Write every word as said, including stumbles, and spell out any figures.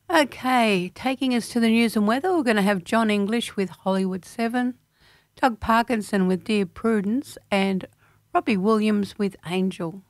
Okay, taking us to the news and weather, we're going to have John English with Hollywood seven, Doug Parkinson with Dear Prudence, and Robbie Williams with Angel.